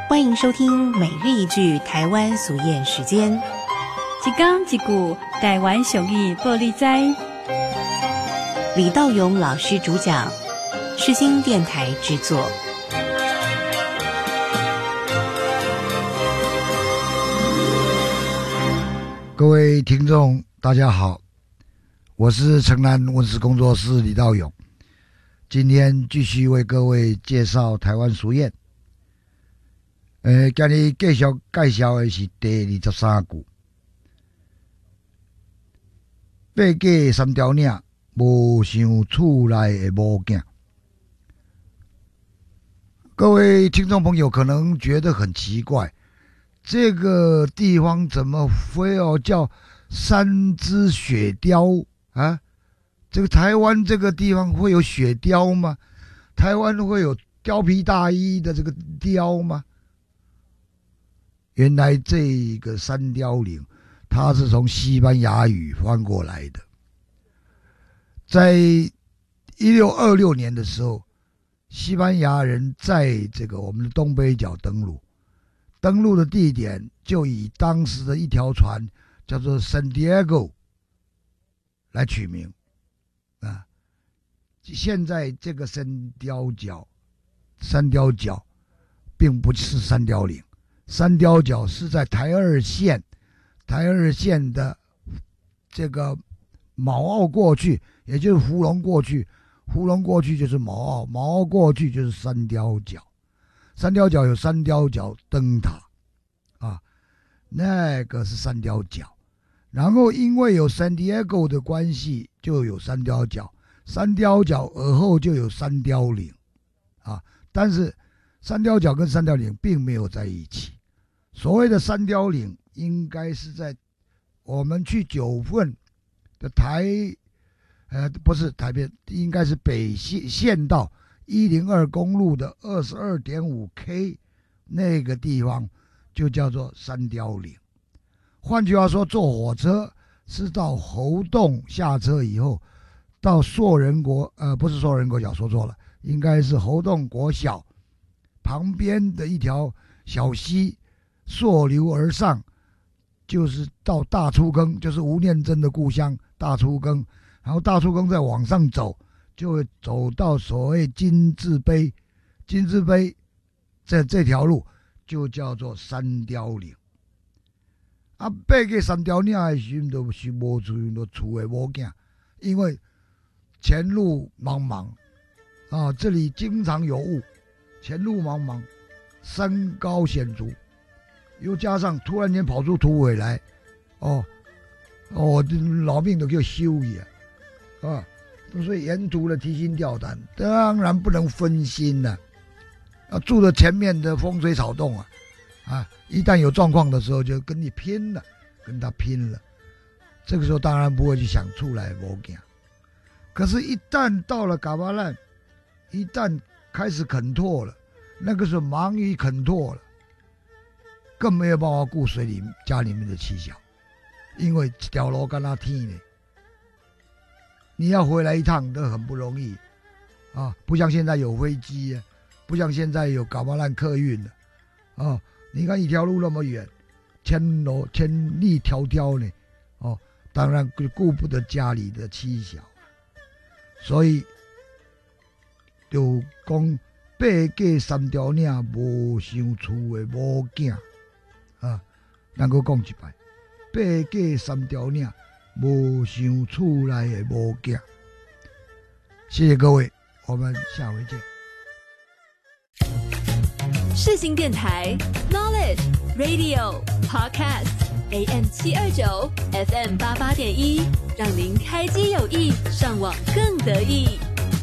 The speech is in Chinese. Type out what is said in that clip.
欢迎收听每日一句台湾俗谚时间。 一天一句台湾俗语报你知。 李道勇老师主讲，世新电台制作。 各位听众大家好，我是城南文史工作室李道勇，今天继续为各位介绍台湾俗谚。今日继续介绍的是第23句。八甲三条领，无想厝内的某囝。各位听众朋友可能觉得很奇怪，这个地方怎么非要叫三只雪貂啊？这个台湾这个地方会有雪貂吗？台湾会有貂皮大衣的这个貂吗？原来这个三貂岭，它是从西班牙语翻过来的。在1626年的时候，西班牙人在这个我们的东北角登陆的地点就以当时的一条船叫做 San Diego 来取名啊。现在这个三貂角并不是三貂岭，三貂角是在台二线的这个卯澳过去，也就是福隆过去，福隆过去就是卯澳，卯澳过去就是三貂角。三貂角有三貂角灯塔啊，那个是三貂角。然后因为有 San Diego 的关系，就有三貂角，三貂角而后就有三貂岭啊。但是三貂角跟三貂岭并没有在一起。所谓的三貂岭应该是在我们去九份的不是台边，应该是北县道102公路的 22.5K 那个地方就叫做三貂岭。换句话说，坐火车是到猴洞下车以后，到硕仁国不是硕仁国小，说错了，应该是猴洞国小旁边的一条小溪溯流而上，就是到大粗坑，就是吴念真的故乡大粗坑。然后大粗坑再往上走，就会走到所谓金字碑，金字碑这条路就叫做三貂岭。啊，爬过三貂岭的时候，就是无厝，就厝的无囝，因为前路茫茫啊，这里经常有雾，前路茫茫，山高险阻，又加上突然间跑出土匪来，老命都叫休矣啊！所以沿途的提心吊胆，当然不能分心了。住了前面的风吹草动一旦有状况的时候，就跟他拼了。这个时候当然不会去想出来没囝。可是，一旦到了嘎巴烂，一旦开始垦拓了，那个时候忙于垦拓了，更没有办法顾家里面的妻小，因为一条路跟他天呢。你要回来一趟都很不容易啊，不像现在有飞机不像现在有搞巴烂客运了你看一条路那么远，千里迢迢呢当然顾不得家里的妻小，所以就讲八甲三条领，无想厝的某囝咱搁讲一摆，八甲三条领，无想厝内的某囝。谢谢各位，我们下回见。 世新电台 Knowledge Radio Podcast AM 729 FM 88.1，让您开机有益，上网更得意。